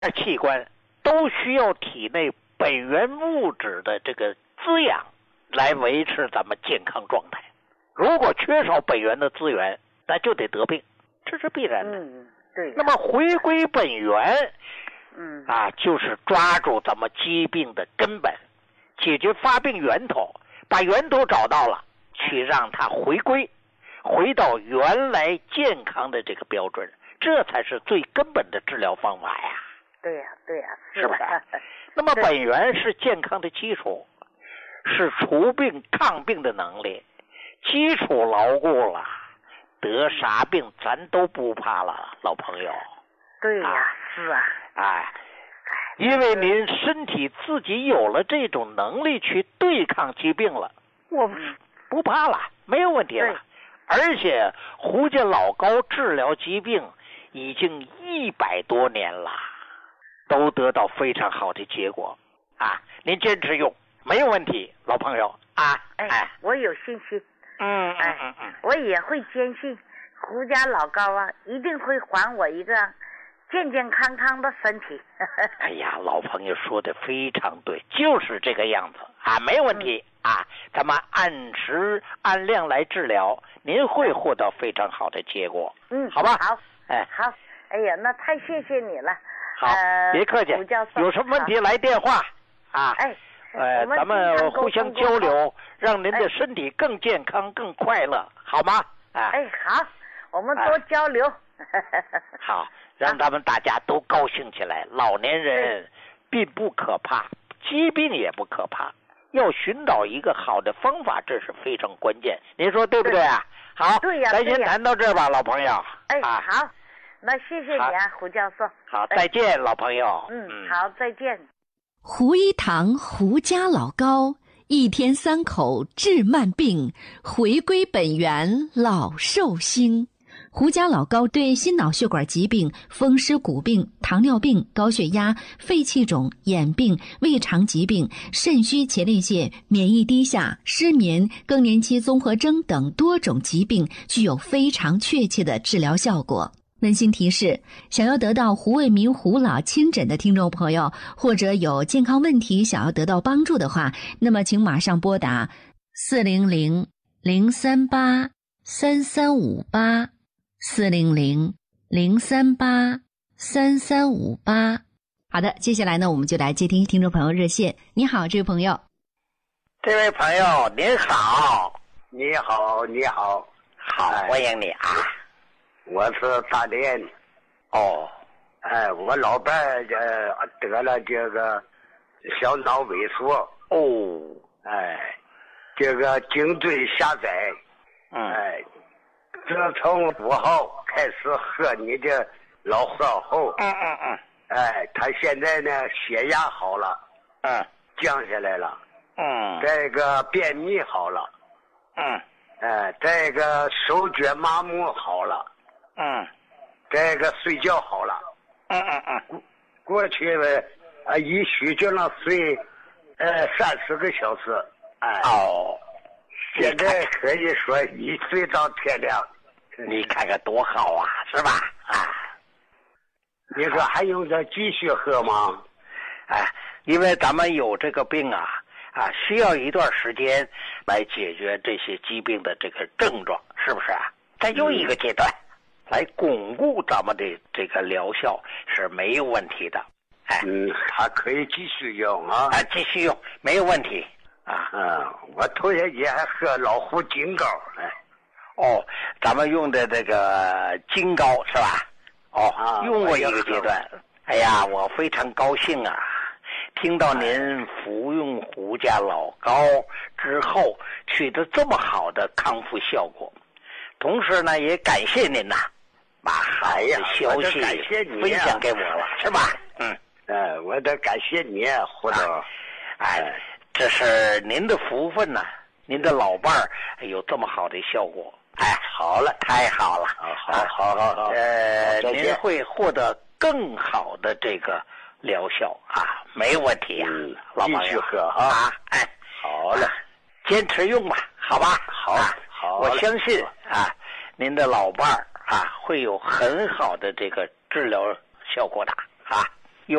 器官都需要体内本源物质的这个滋养来维持咱们健康状态。如果缺少本源的资源，那就得得病，这是必然的。 对。 那么回归本源，就是抓住咱们疾病的根本，解决发病源头，把源头找到了，去让它回到原来健康的这个标准，这才是最根本的治疗方法呀。 对呀， 是不是？那么本源是健康的基础，是除病抗病的能力，基础牢固了，得啥病咱都不怕了，老朋友。 对呀，是啊。 因为您身体自己有了这种能力去对抗疾病了，我不怕了，没有问题了。而且胡家老高治疗疾病已经100多年了，都得到非常好的结果您坚持用没有问题，老朋友我有信心。我也会坚信胡家老高一定会还我一个健健康康的身体。 哎呀，老朋友说的非常对，就是这个样子没有问题咱们按时按量来治疗，您会获得非常好的结果。好吧。 好。好。哎呀，那太谢谢你了。 好，别客气。有什么问题来电话咱们互相交流，让您的身体更健康、更快乐，好吗？ 好，我们多交流。 好，让咱们大家都高兴起来。老年人并不可怕，疾病也不可怕，要寻找一个好的方法，这是非常关键。您说对不对啊？好，咱先谈到这吧，老朋友。 好，那谢谢你胡教授。 好，再见，老朋友。 好，再见。 胡一堂胡家老高，一天3口治慢病，回归本源老寿星。胡家老高对心脑血管疾病、风湿骨病、糖尿病、高血压、肺气肿、眼病、胃肠疾病、肾虚前列腺、免疫低下、失眠、更年期综合征等多种疾病具有非常确切的治疗效果。温馨提示，想要得到胡卫民胡老亲诊的听众朋友，或者有健康问题想要得到帮助的话，那么请马上拨打400-038-3358 400-038-3358。好的，接下来呢，我们就来接听听众朋友热线。你好，这位朋友。 这位朋友您好。 你好。 好，欢迎你我是大连。我老伴得了这个小脑萎缩。这个颈椎狭窄。自从5号开始喝你的老喝后，他现在呢血压好了，降下来了，这个便秘好了，这个手脚麻木好了，这个睡觉好了，过去一宿就能睡30个小时，现在可以说一睡到天亮。 你看看多好啊，是吧？ 你说还用着继续喝吗？ 因为咱们有这个病需要一段时间来解决这些疾病的这个症状，是不是再用一个阶段来巩固咱们的这个疗效是没有问题的。 还可以继续用继续用没有问题我头些节还喝老虎金膏。 咱们用的这个金膏是吧？用过一个阶段。哎呀，我非常高兴听到您服用胡家老高之后取得这么好的康复效果，同时呢也感谢您把好的消息分享给我了，是吧？ 我得感谢你胡总。 这是您的福分您的老伴儿有这么好的效果。好了，太好了。 好。 您会获得更好的这个疗效没问题老朋友。 继续喝好了，坚持用吧，好吧？ 好， 我相信您的老伴儿会有很好的这个治疗效果的